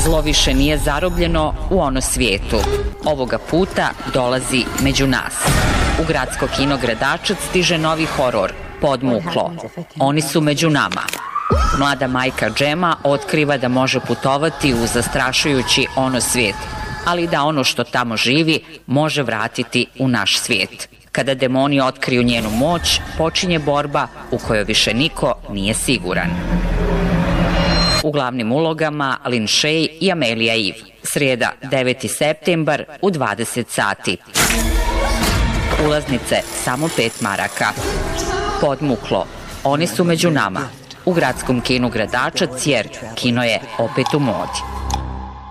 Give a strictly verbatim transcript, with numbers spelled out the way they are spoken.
Zlo više nije zarobljeno u ono svijetu. Ovoga puta dolazi među nas. U gradsko kino Gradačac stiže novi horor, Podmuklo. Oni su među nama. Mlada majka Džema otkriva da može putovati u zastrašujući ono svijet, ali da ono što tamo živi može vratiti u naš svijet. Kada demoni otkriju njenu moć, počinje borba u kojoj više niko nije siguran. U glavnim ulogama Lin Shaye i Amelia Eve. Srijeda, deveti septembar u dvadeset sati. Ulaznice samo pet maraka. Podmuklo. Oni su među nama. U gradskom kinu Gradačac jer kino je opet u modi.